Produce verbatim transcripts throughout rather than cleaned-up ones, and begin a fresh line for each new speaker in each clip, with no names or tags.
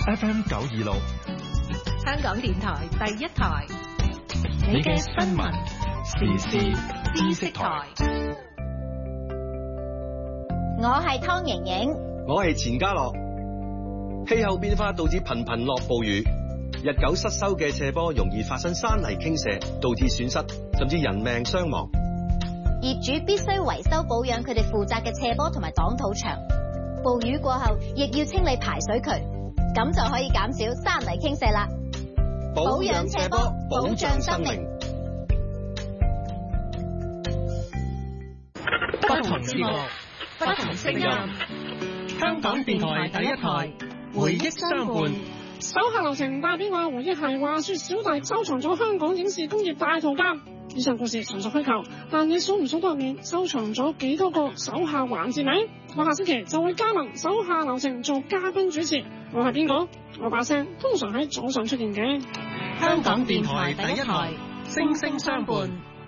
F M 九二六，
香港電台第一台，你嘅新聞時事知識台。
我係湯盈盈，
我係錢嘉樂。氣候變化導致頻頻落暴雨，日久失修嘅斜坡容易發生山泥傾瀉，導致損失甚至人命傷亡。
業主必須維修保養佢哋負責嘅斜坡同埋擋土牆。暴雨過後，亦要清理排水渠，咁就可以減少山泥傾瀉啦。保養斜坡，保障生命。
不同節目，不同聲音。香港電台第一台，回憶相伴。
手下留情代表我回憶係話說小弟收藏咗香港影視工業大圖鑑。以上故事純屬虛構，但你數唔數得入面收藏咗幾多個手下環節名？我下星期就會加盟手下留情做嘉賓主持。我係邊個？我把聲通常喺早上出現嘅。
香港電台第一台，聲聲相伴。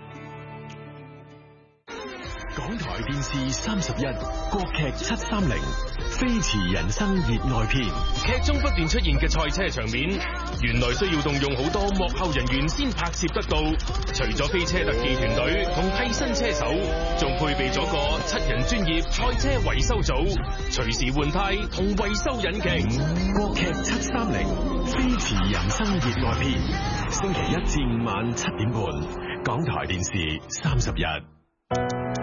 港台電視三十一，國劇七三零，飛馳人生熱愛篇。
劇中不斷出現嘅賽車場面，原來需要動用好多幕後人員先拍攝得到。除咗飛車特技團隊同替身車手，仲配備咗個七人專業賽車維修組，隨時換胎同維修引擎。
國劇七三零，飛馳人生熱愛篇，星期一至五晚七點半，港台電視三十一。